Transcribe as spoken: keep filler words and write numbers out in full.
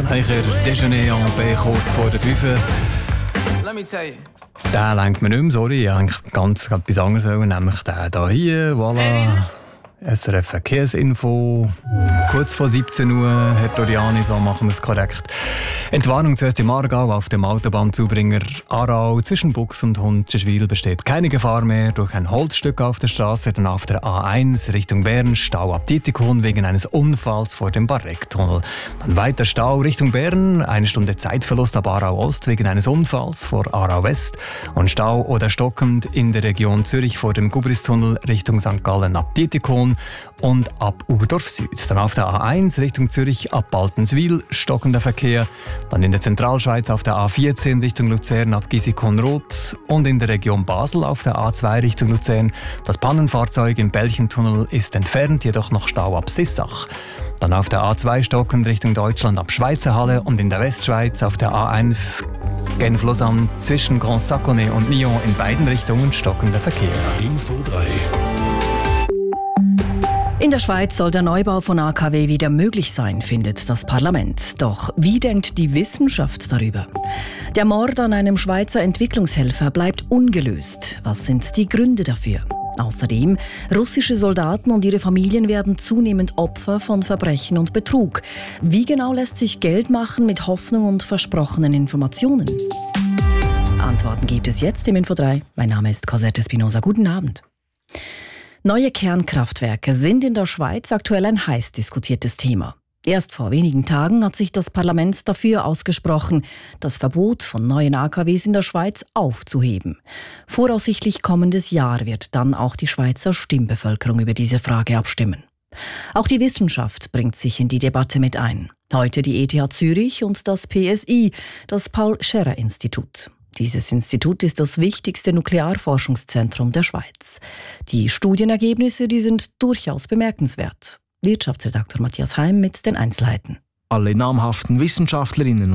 von eurer Déjeuner en paix kurz vor der fünf. Let me tell you. Den lenkt mir nicht mehr, sorry. Ich wollte eigentlich ganz etwas anderes wollen, nämlich den hier. Voilà. S R F Verkehrsinfo. Kurz vor siebzehn Uhr, Herr Doriani, so machen wir es korrekt. Entwarnung zuerst im Aargau auf dem Autobahnzubringer Aarau. Zwischen Bux und Hundschischwil besteht keine Gefahr mehr. Durch ein Holzstück auf der Straße, dann auf der A eins Richtung Bern, Stau ab Dietikon wegen eines Unfalls vor dem Barrecktunnel. Dann weiter Stau Richtung Bern, eine Stunde Zeitverlust ab Aarau Ost wegen eines Unfalls vor Aarau West. Und Stau oder stockend in der Region Zürich vor dem Gubristunnel Richtung Sankt Gallen ab Dietikon und ab Urdorf Süd. Dann auf der A eins Richtung Zürich ab Baltenswil stockender Verkehr. Dann in der Zentralschweiz auf der A vierzehn Richtung Luzern ab Gisikon-Roth und in der Region Basel auf der A zwei Richtung Luzern. Das Pannenfahrzeug im Belchentunnel ist entfernt, jedoch noch Stau ab Sissach. Dann auf der A zwei stockend Richtung Deutschland ab Schweizerhalle und in der Westschweiz auf der A eins Genf-Lausanne zwischen Grand Saconnet und Nyon in beiden Richtungen stockender Verkehr. Info drei. In der Schweiz soll der Neubau von A K W wieder möglich sein, findet das Parlament. Doch wie denkt die Wissenschaft darüber? Der Mord an einem Schweizer Entwicklungshelfer bleibt ungelöst. Was sind die Gründe dafür? Außerdem, russische Soldaten und ihre Familien werden zunehmend Opfer von Verbrechen und Betrug. Wie genau lässt sich Geld machen mit Hoffnung und versprochenen Informationen? Antworten gibt es jetzt im Info drei. Mein Name ist Cosette Spinoza. Guten Abend. Neue Kernkraftwerke sind in der Schweiz aktuell ein heiß diskutiertes Thema. Erst vor wenigen Tagen hat sich das Parlament dafür ausgesprochen, das Verbot von neuen A K Ws in der Schweiz aufzuheben. Voraussichtlich kommendes Jahr wird dann auch die Schweizer Stimmbevölkerung über diese Frage abstimmen. Auch die Wissenschaft bringt sich in die Debatte mit ein. Heute die E T H Zürich und das P S I, das Paul-Scherrer-Institut. Dieses Institut ist das wichtigste Nuklearforschungszentrum der Schweiz. Die Studienergebnisse, die sind durchaus bemerkenswert. Wirtschaftsredaktor Matthias Heim mit den Einzelheiten. Alle namhaften Wissenschaftlerinnen